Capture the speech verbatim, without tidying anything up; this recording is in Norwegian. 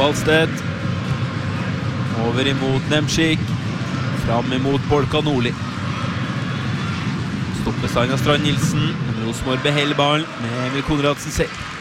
Balstedt. Over imot Nemchik. Fram imot Bolka Nordli. Stoppes Aina Strand Nilsen. Rosenborg beholder ballen med Emil Konradsen selv.